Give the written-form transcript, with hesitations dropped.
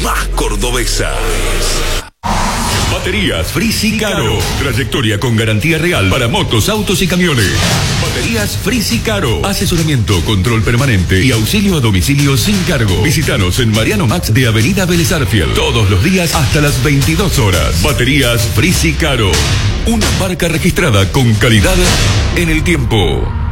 más cordobesa. Baterías Frisicaro. Trayectoria con garantía real para motos, autos y camiones. Baterías Frisicaro. Asesoramiento, control permanente y auxilio a domicilio sin cargo. Visítanos en Mariano Max de Avenida Vélez Arfiel. Todos los días hasta las 22 horas. Baterías Frisicaro. Una marca registrada con calidad en el tiempo.